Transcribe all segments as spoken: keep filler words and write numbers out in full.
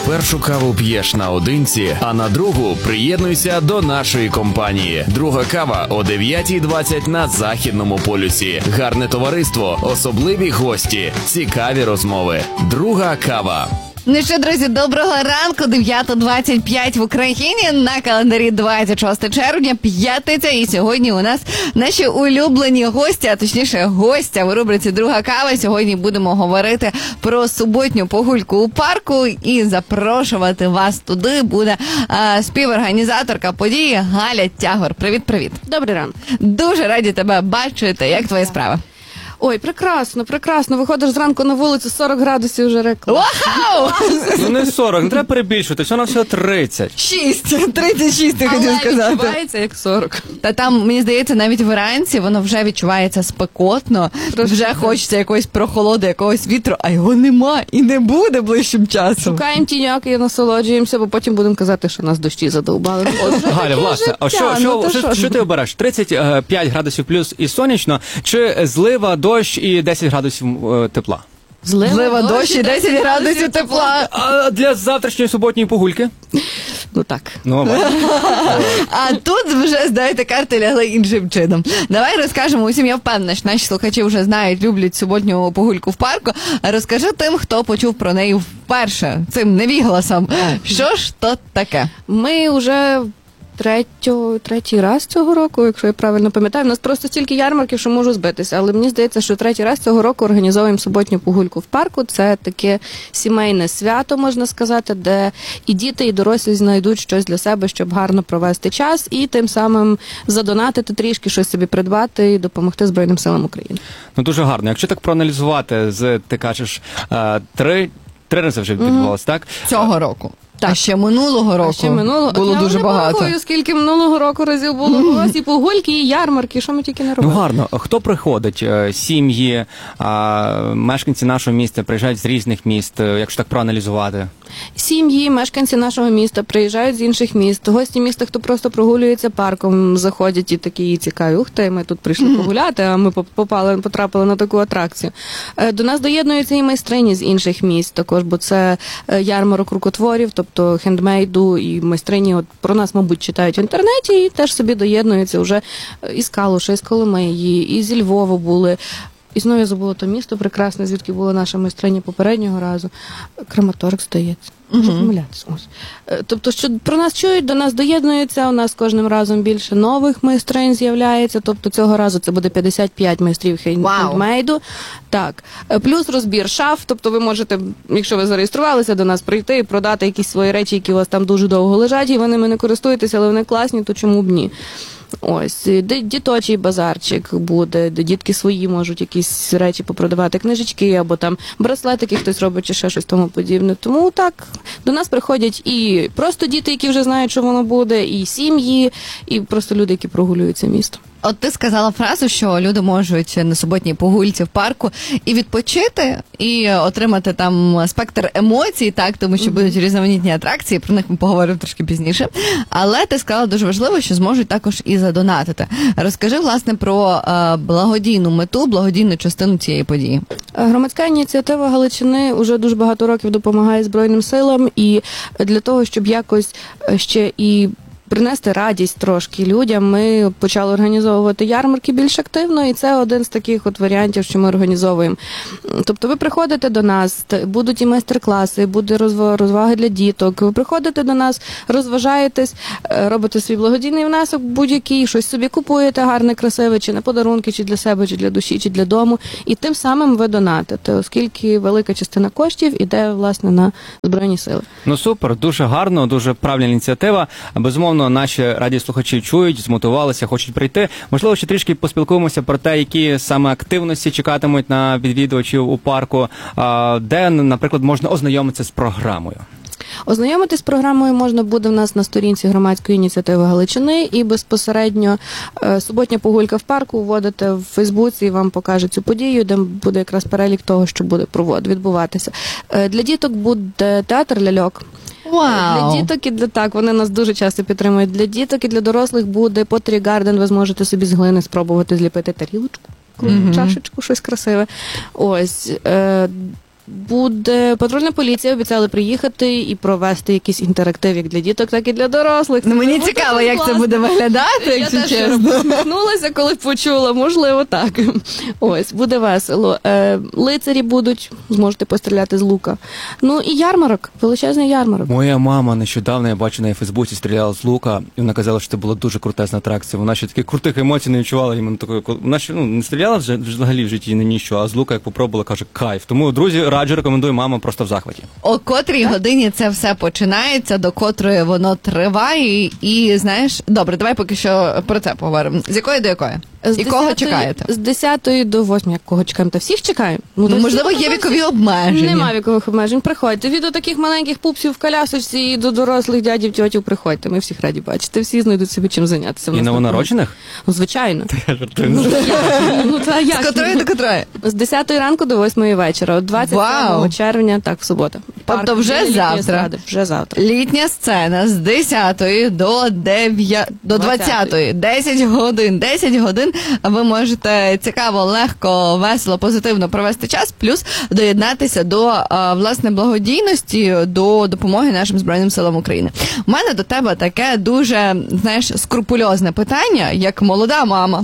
Першу каву п'єш наодинці, а на другу приєднуйся до нашої компанії. Друга кава о дев'ятій двадцять на Західному полюсі. Гарне товариство, особливі гості, цікаві розмови. Друга кава. Ну що, друзі, доброго ранку, дев'ята двадцять п'ять в Україні, на календарі двадцять шосте червня, п'ятниця, і сьогодні у нас наші улюблені гості, а точніше гостя в рубриці «Друга кава». Сьогодні будемо говорити про суботню погульку у парку, і запрошувати вас туди буде а, співорганізаторка події Галя Тягор. Привіт-привіт. Добрий ранок. Дуже раді тебе бачити. Як твої справи? Ой, прекрасно, прекрасно. Виходиш зранку на вулицю, сорок градусів вже реклама. Вау! Ну не сорок, не треба перебільшувати, всього на всього тридцять. Шість, тридцять шість, ти хотів сказати. Але відчувається як сорок. Та там, мені здається, навіть вранці воно вже відчувається спекотно, вже хочеться якоїсь прохолоди, якогось вітру, а його нема і не буде ближчим часом. Шукаємо тіняк і насолоджуємося, бо потім будемо казати, що нас дощі задовбали. Галя, власне, а що, що, що, що ти обереш? тридцять п'ять градусів плюс і сонячно, чи злива, дощ і десять градусів е, тепла? Злива, Злива дощ і десять градусів тепла. А для завтрашньої суботньої погульки? Ну так. Ну, а тут вже, знаєте, карти лягли іншим чином. Давай розкажемо усім, я впевнена, що наші слухачі вже знають, люблять суботню погульку в парку. Розкажи тим, хто почув про неї вперше, цим невігласом. Що ж то таке? Ми вже... Третьо, третій раз цього року, якщо я правильно пам'ятаю. У нас просто стільки ярмарків, що можу збитися. Але мені здається, що третій раз цього року організовуємо суботню погульку в парку. Це таке сімейне свято, можна сказати, де і діти, і дорослі знайдуть щось для себе, щоб гарно провести час і тим самим задонатити трішки, щось собі придбати і допомогти Збройним силам України. Ну дуже гарно. Якщо так проаналізувати, з, ти кажеш, три, три рази вже відбувалося, mm-hmm. так? Цього року. Так. А ще минулого року ще минулого... було я дуже багато. Я не порахую, скільки минулого року разів було. Ось і погульки, і ярмарки, що ми тільки не робили. Ну гарно. Хто приходить? Сім'ї, мешканці нашого міста приїжджають з різних міст, якщо так проаналізувати? Сім'ї, мешканці нашого міста приїжджають з інших міст. Гості міста, хто просто прогулюється парком, заходять і такі цікаві. Ух ти, ми тут прийшли mm-hmm. погуляти, а ми попали, потрапили на таку атракцію. До нас доєднуються і майстрині з інших міст також, бо це ярмарок рукотворів, тобто хендмейду, і майстрині от про нас, мабуть, читають в інтернеті і теж собі доєднуються вже із Калуша, із Коломиї, і зі Львова були. І знову я забула то місто прекрасне, звідки була наша майстриня попереднього разу. Краматорськ, здається. Можу uh-huh. помилятися. Тобто, що про нас чують, до нас доєднуються, у нас кожним разом більше нових майстринь з'являється. Тобто цього разу це буде п'ятдесят п'ять майстрів хендмейду. Wow. Так. Плюс розбір шаф, тобто ви можете, якщо ви зареєструвалися, до нас прийти і продати якісь свої речі, які у вас там дуже довго лежать, і ви ними не користуєтеся, але вони класні, то чому б ні? Ось, діточий базарчик буде, де дітки свої можуть якісь речі попродавати, книжечки, або там браслетики хтось робить, чи ще щось тому подібне. Тому так, до нас приходять і просто діти, які вже знають, що воно буде, і сім'ї, і просто люди, які прогулюються містом. От ти сказала фразу, що люди можуть на суботній погульці в парку і відпочити, і отримати там спектр емоцій, так, тому що будуть різноманітні атракції, про них ми поговоримо трошки пізніше. Але ти сказала дуже важливо, що зможуть також і задонатити. Розкажи, власне, про е, благодійну мету, благодійну частину цієї події. Громадська ініціатива Галичини вже дуже багато років допомагає Збройним силам, і для того, щоб якось ще і принести радість трошки людям, ми почали організовувати ярмарки більш активно, і це один з таких от варіантів, що ми організовуємо. Тобто ви приходите до нас, будуть і майстер-класи, буде розваги для діток, ви приходите до нас, розважаєтесь, робите свій благодійний внесок будь-який, щось собі купуєте гарне, красиве, чи на подарунки, чи для себе, чи для душі, чи для дому, і тим самим ви донатите, оскільки велика частина коштів іде, власне, на Збройні сили. Ну супер, дуже гарно, дуже правильна ініціатива. Безумовно, наші радіослухачі чують, змотивувалися, хочуть прийти. Можливо, ще трішки поспілкуємося про те, які саме активності чекатимуть на відвідувачів у парку, де, наприклад, можна ознайомитися з програмою. Ознайомитись з програмою можна буде в нас на сторінці громадської ініціативи Галичини, і безпосередньо е, суботня погулька в парку вводите в Фейсбуці, і вам покаже цю подію, де буде якраз перелік того, що буде провод, відбуватися. Е, для діток буде театр ляльок. Wow. Для діток і для так, вони нас дуже часто підтримують. Для діток і для дорослих буде Pottery Garden, ви зможете собі з глини спробувати зліпити тарілочку, mm-hmm. чашечку, щось красиве. Ось. Е, Буде патрульна поліція, обіцяли приїхати і провести якийсь інтерактив як для діток, так і для дорослих. Ну, мені Буде цікаво, дуже як це класно. буде виглядати, Я якщо теж чесно. посміхнулася, коли почула, можливо, так. Ось, буде весело. Е, лицарі будуть, зможете постріляти з лука. Ну і ярмарок, величезний ярмарок. Моя мама нещодавно, я бачу на Фейсбуці, стріляла з лука, і вона казала, що це була дуже крутезна атракція. Вона ще таких крутих емоцій не відчувала. Іменно такої, вона ще ну, не стріляла вже взагалі в житті ні що, а з лука, як попробувала, каже, кайф. Тому, друзі, раджу, рекомендую, мама просто в захваті. О котрій годині це все починається, до котрої воно триває. І, знаєш, добре, давай поки що про це поговоримо. З якої до якої? З І кого десятої- чекаєте? З десятої до восьмої. Кого чекаємо? Та всіх чекаємо. Ну, та можливо, всіх є обов'язково. вікові обмеження. Нема вікових обмежень. Приходьте. Від до таких маленьких пупсів в колясочці і до дорослих дядів, тьотів приходьте. Ми всіх раді бачити. Всі знайдуть собі чим зайнятися. В І нас новонароджених? Ну, звичайно. Я жартую. Ну, та як? З котрої до котрої? З десятої ранку до восьмої вечора. От двадцять сьомого Вау! червня, так, в суботу. Тобто Парк вже «Літньої завтра. естради». Вже завтра. Літня сцена з десятої до дев'ятої, до двадцятої. десять годин. десять годин ви можете цікаво, легко, весело, позитивно провести час, плюс доєднатися до, а, власне, благодійності, до допомоги нашим Збройним силам України. У мене до тебе таке дуже, знаєш, скрупульозне питання, як молода мама.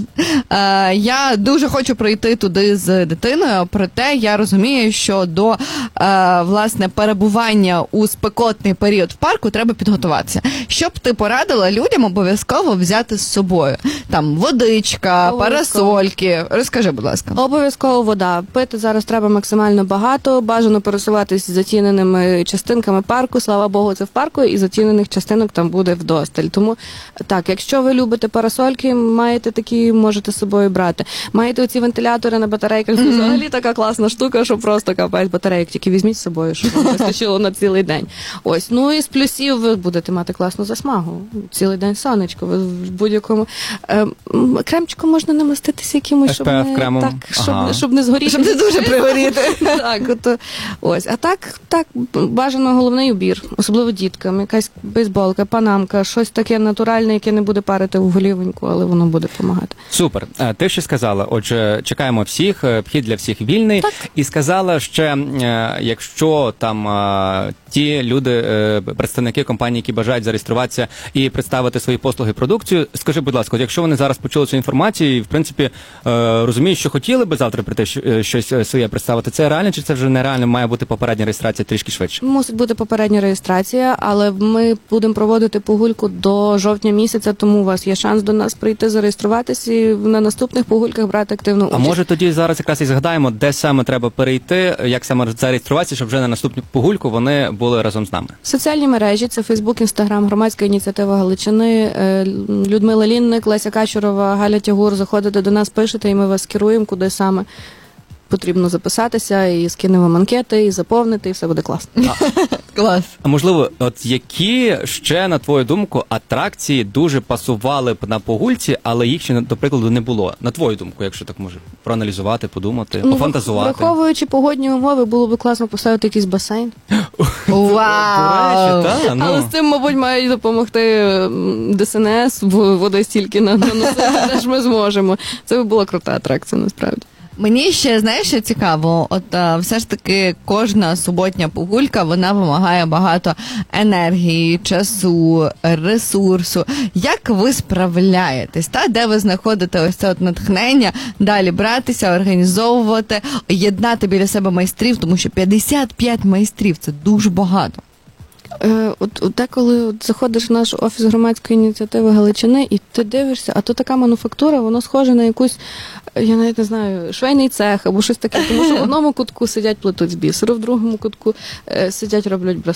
Е, я дуже хочу прийти туди з дитиною, проте я розумію, що до, е, власне, перебування у спекотний період в парку треба підготуватися. Що б ти порадила людям обов'язково взяти з собою? Там водичка, Обов'язково. парасольки. Розкажи, будь ласка. Обов'язково вода. Пити зараз треба максимально багато. Бажано пересуватись затіненими частинками парку. Слава Богу, це в парку, і затінених частинок там буде вдосталь. Тому так, якщо ви любите парасольки, маєте такі, можете з собою брати. Маєте оці вентилятори на батарейках. Це взагалі така класна штука, що просто капець батарейок. Тільки візьміть з собою, щоб вам вистачило на цілий день. Ось. Ну і з плюсів ви будете мати класну засмагу. Цілий день сонечко. Ви в будь-якому е, м, кремчиком можна намаститися якимось, щоб ес пе еф не, кремом. так, щоб, Ага. щоб не згоріти. Щоб не дуже пригоріти. Так, от, ось. А так, так, бажано головний убір, особливо діткам. Якась бейсболка, панамка, щось таке натуральне, яке не буде парити в голівоньку, але воно буде допомагати. Супер. Е, Ти ще сказала, отже, чекаємо всіх, е, вхід для всіх вільний. Так. І сказала ще, е, якщо там е, ті люди, е, представники компанії, які бажають зареєструватися і представити свої послуги, продукцію, скажи, будь ласка, от якщо вони зараз почули цю інформацію і, в принципі, е, розуміють, що хотіли би завтра прийти щ- е, щось е, своє представити, це реально чи це вже нереально, має бути попередня реєстрація трішки швидше? Мусить бути попередня реєстрація, але ми будемо проводити погульку до жовтня місяця, тому у вас є шанс до нас прийти, зареєструватися і на наступних погульках брати активну А участь. може тоді зараз якраз і згадаємо, де саме треба перейти, як саме зареєструватися, щоб вже на наступну погульку вони були разом з нами. Соціальні мережі, це Фейсбук, Інстаграм, громадська ініціатива Галичини, е, Людмила Лінник, Леся Качурова, Галя Тягур. Заходите до нас, пишете, і ми вас керуємо, куди саме потрібно записатися, і скинемо вам анкети, і заповнити, і все буде класно. Клас. А можливо, от які ще, на твою думку, атракції дуже пасували б на погульці, але їх ще, до прикладу, не було? На твою думку, якщо так може проаналізувати, подумати, Ну, пофантазувати. Враховуючи погодні умови, було б класно поставити якийсь басейн. Вау! До речі, та, ну. Але з цим, мабуть, мають допомогти м, Де Ес Ен Ес, в водостільки на наносити, теж ми зможемо. Це би була крута атракція, насправді. Мені ще, знаєш, що цікаво, от а, все ж таки кожна суботня погулька, вона вимагає багато енергії, часу, ресурсу. Як ви справляєтесь, та? Де ви знаходите ось це от натхнення, далі братися, організовувати, єднати біля себе майстрів, тому що п'ятдесят п'ять майстрів – це дуже багато. Е, от, от деколи от заходиш в наш офіс громадської ініціативи Галичини, і ти дивишся, а то така мануфактура, воно схоже на якусь, я навіть не знаю, швейний цех або щось таке, тому що в одному кутку сидять плетуть з бісеру, в другому кутку е, сидять роблять браслети.